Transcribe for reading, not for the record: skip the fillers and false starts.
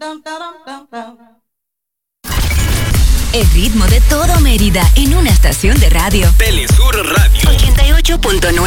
El ritmo de todo Mérida en una estación de radio. Telesur Radio 88.9.